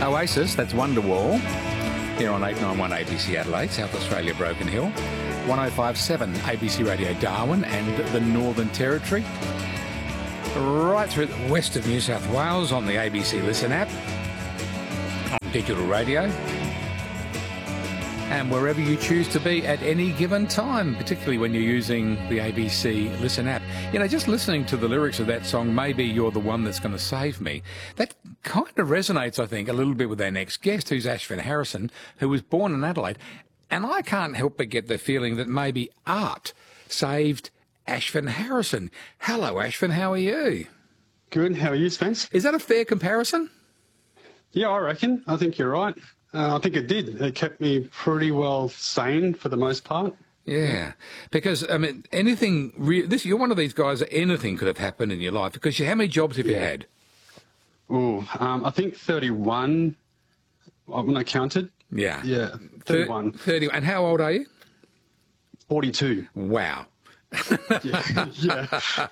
Oasis, that's Wonderwall, here on 891 ABC Adelaide, South Australia, Broken Hill, 105.7 ABC Radio Darwin and the Northern Territory, right through the west of New South Wales on the ABC Listen app, on digital radio, and wherever you choose to be at any given time, particularly when you're using the ABC Listen app. You know, just listening to the lyrics of that song, Maybe You're the One That's Going to Save Me, that kind of resonates, I think, a little bit with our next guest, who's Ashvin Harrison, who was born in Adelaide. And I can't help but get the feeling that maybe art saved Ashvin Harrison. Hello, Ashvin, how are you? Good, how are you, Spence? Is that a fair comparison? Yeah, I reckon. I think you're right. I think it did. It kept me pretty well sane for the most part. Yeah, because, I mean, anything... you're one of these guys that anything could have happened in your life, because how many jobs have you had? Oh, I think 31 when I counted. Yeah. Yeah, 31. 30. And how old are you? 42. Wow. Yeah.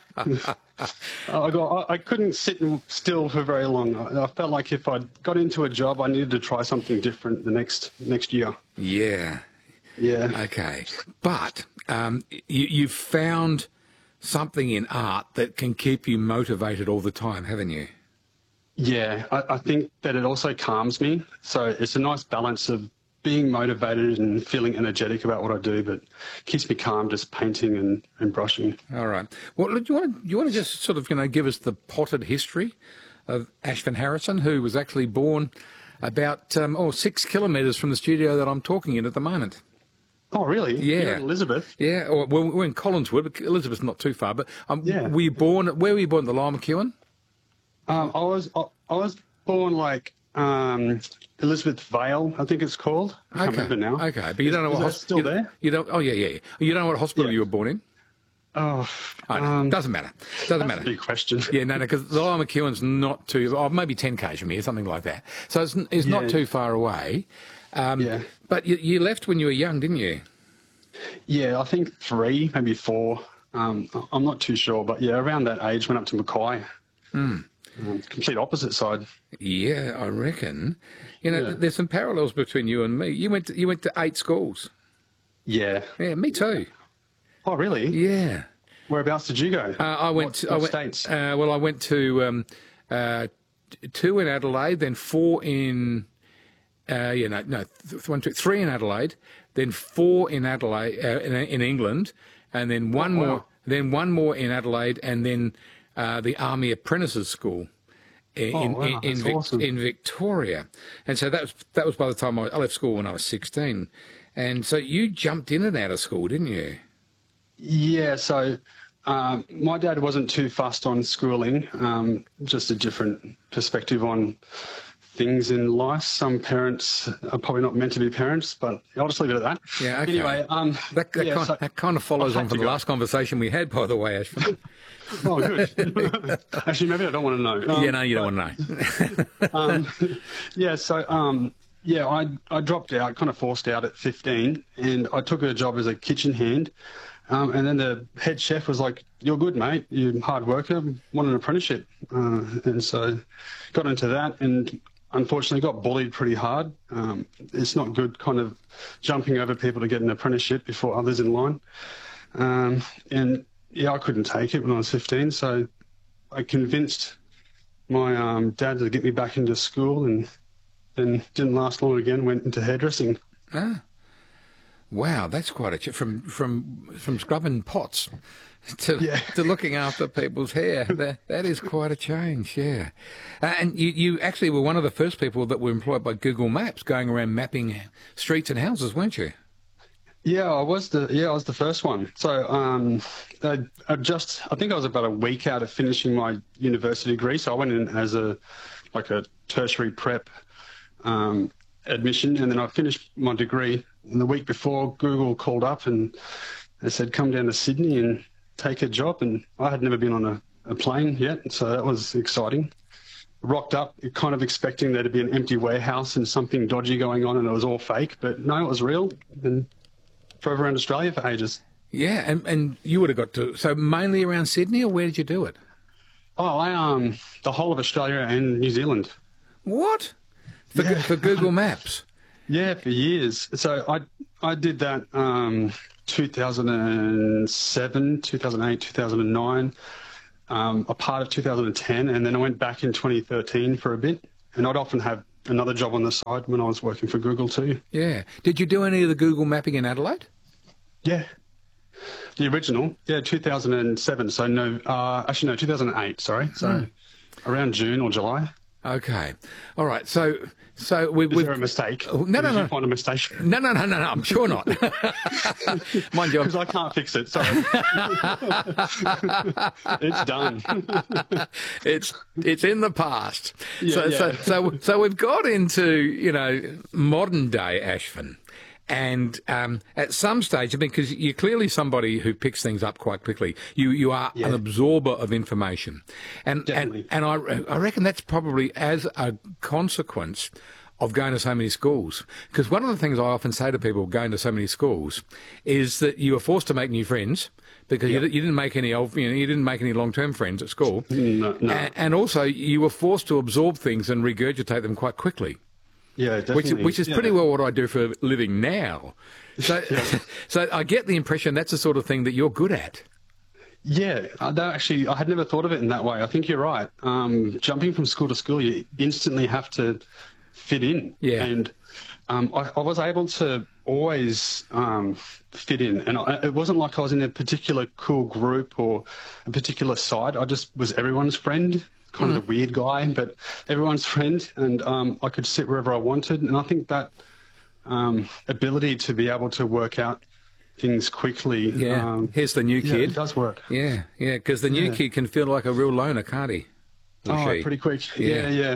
I couldn't sit still for very long. I felt like if I got into a job, I needed to try something different the next year. Yeah. Yeah. Okay. But you've found something in art that can keep you motivated all the time, haven't you? Yeah. I think that it also calms me. So it's a nice balance of being motivated and feeling energetic about what I do, but keeps me calm just painting and brushing. All right. Well, do you want to just sort of, give us the potted history of Ashvin Harrison, who was actually born about 6 kilometres from the studio that I'm talking in at the moment. Oh, really? Yeah. You're in Elizabeth? Yeah. Well, we're in Collinswood, but Elizabeth's not too far. But yeah. Where were you born? The Lyle McEwen? I was born Elizabeth Vale, I think it's called. I can't remember now. Okay, but you don't know what hospital. Still there? You don't. Oh yeah. You don't know what hospital you were born in. Oh, doesn't matter. Doesn't matter. That's a big question. Yeah, no, because the Lyle McEwen's not too. maybe 10 k's from here, something like that. So it's not too far away. Yeah. But you left when you were young, didn't you? Yeah, I think 3, maybe 4. I'm not too sure, but yeah, around that age, went up to Mackay. Complete opposite side. Yeah, I reckon. There's some parallels between you and me. You went to 8 schools. Yeah. Yeah, me too. Oh, really? Yeah. Whereabouts did you go? I went states? I went to 2 in Adelaide, then 4 in 3 in Adelaide, then 4 in Adelaide in England, and then one more in Adelaide, and then the Army Apprentices School in Victoria. And so that was by the time I left school when I was 16. And so you jumped in and out of school, didn't you? Yeah, so my dad wasn't too fussed on schooling, just a different perspective on things in life. Some parents are probably not meant to be parents, but I'll just leave it at that. Yeah, okay. Anyway, that kind of follows on from the last conversation we had, by the way, Ashvin. Oh, good. Actually, maybe I don't want to know. You don't want to know. I dropped out, kind of forced out at 15, and I took a job as a kitchen hand. And then the head chef was like, "You're good, mate. You're a hard worker. Want an apprenticeship?" And so got into that, and unfortunately got bullied pretty hard. It's not good kind of jumping over people to get an apprenticeship before others in line. And I couldn't take it when I was 15, so I convinced my dad to get me back into school, and then didn't last long again, went into hairdressing. Ah. Wow, that's quite a change from scrubbing pots to looking after people's hair. That is quite a change, yeah. And you actually were one of the first people that were employed by Google Maps, going around mapping streets and houses, weren't you? Yeah, I was the first one. So I think I was about a week out of finishing my university degree. So I went in as a tertiary prep admission, and then I finished my degree. And the week before, Google called up and they said, "Come down to Sydney and take a job." And I had never been on a plane yet, so that was exciting. Rocked up, kind of expecting there to be an empty warehouse and something dodgy going on, and it was all fake. But no, it was real. And drove around Australia for ages. Yeah, and you would have got to... So mainly around Sydney, or where did you do it? Oh, the whole of Australia and New Zealand. What? for Google Maps. Yeah, for years. So I did that 2007, 2008, 2009, a part of 2010, and then I went back in 2013 for a bit. And I'd often have another job on the side when I was working for Google too. Yeah. Did you do any of the Google mapping in Adelaide? Yeah. The original, 2007. So no, 2008. Sorry, so around June or July. Okay, all right. So Is there a mistake? No. Did you find a mistake? No. I'm sure not. Mind you, Because I can't fix it. Sorry, it's done. it's in the past. Yeah, So we've got into modern day Ashvin. And at some stage, because you're clearly somebody who picks things up quite quickly, you are an absorber of information, and I reckon that's probably as a consequence of going to so many schools. Because one of the things I often say to people going to so many schools is that you are forced to make new friends because you didn't make any you didn't make any long-term friends at school, no. And also you were forced to absorb things and regurgitate them quite quickly. Yeah, definitely. Which is pretty well what I do for a living now. So, so I get the impression that's the sort of thing that you're good at. Yeah, I had never thought of it in that way. I think you're right. Jumping from school to school, you instantly have to fit in. Yeah. And I was able to always fit in. And it wasn't like I was in a particular cool group or a particular side. I just was everyone's friend. Kind of the weird guy, but everyone's friend, and I could sit wherever I wanted. And I think that ability to be able to work out things quickly. Yeah, here's the new kid. It does work. Yeah, because the new kid can feel like a real loner, can't he? Pretty quick. Yeah.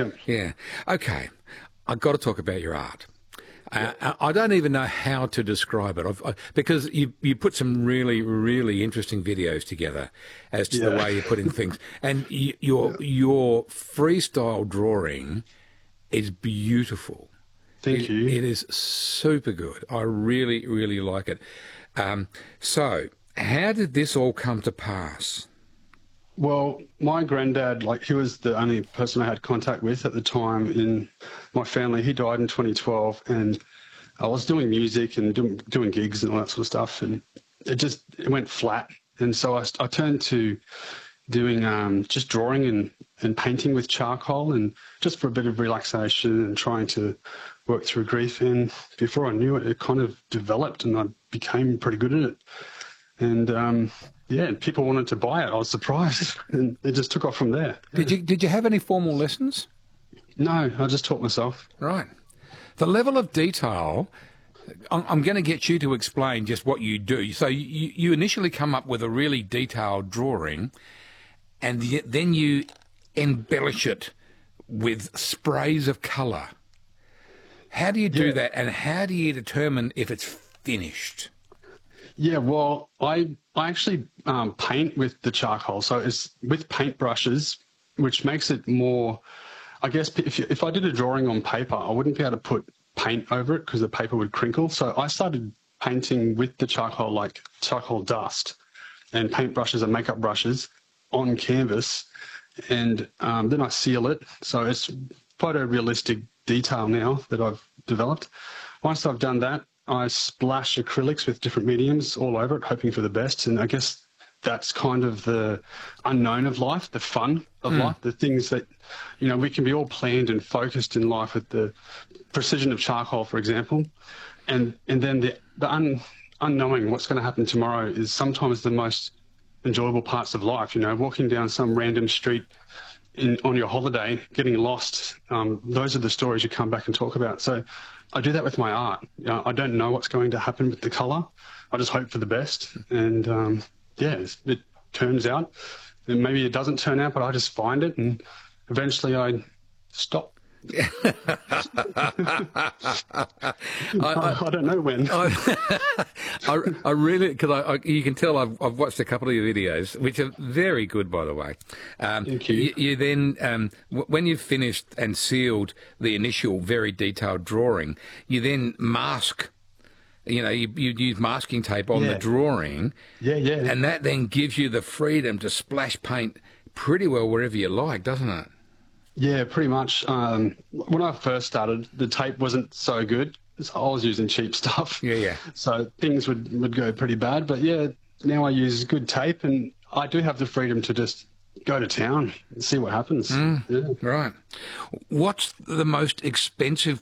Okay, I've got to talk about your art. I don't even know how to describe it because you put some really, really interesting videos together as to the way you're putting things. And your freestyle drawing is beautiful. Thank you. It is super good. I really, really like it. So how did this all come to pass? Well, my granddad, he was the only person I had contact with at the time in my family. He died in 2012, and I was doing music and doing gigs and all that sort of stuff, and it went flat. And so I turned to doing just drawing and painting with charcoal, and just for a bit of relaxation and trying to work through grief. And before I knew it, it kind of developed, and I became pretty good at it. And people wanted to buy it. I was surprised, and it just took off from there. Did you have any formal lessons? No, I just taught myself. Right. The level of detail, I'm going to get you to explain just what you do. So you initially come up with a really detailed drawing, and then you embellish it with sprays of colour. How do you do that, and how do you determine if it's finished? Yeah, well, I actually paint with the charcoal. So it's with paintbrushes, which makes it more, I guess, if I did a drawing on paper, I wouldn't be able to put paint over it because the paper would crinkle. So I started painting with the charcoal, like charcoal dust and paintbrushes and makeup brushes on canvas. And then I seal it. So it's photorealistic detail now that I've developed. Once I've done that, I splash acrylics with different mediums all over it, hoping for the best. And I guess that's kind of the unknown of life, the fun of life, the things that, we can be all planned and focused in life with the precision of charcoal, for example. And then the unknowing what's going to happen tomorrow is sometimes the most enjoyable parts of life. Walking down some random street on your holiday, getting lost. Those are the stories you come back and talk about. So I do that with my art. I don't know what's going to happen with the colour. I just hope for the best. And it turns out. And maybe it doesn't turn out, but I just find it, and eventually I stop. I don't know when. I really, because you can tell I've watched a couple of your videos, which are very good, by the way. Thank you. You then, when you've finished and sealed the initial very detailed drawing, you then mask. You use masking tape on the drawing. Yeah. And that then gives you the freedom to splash paint pretty well wherever you like, doesn't it? Yeah, pretty much. When I first started, the tape wasn't so good. So I was using cheap stuff. Yeah, yeah. So things would go pretty bad. But yeah, now I use good tape, and I do have the freedom to just go to town and see what happens. Yeah. Right. What's the most expensive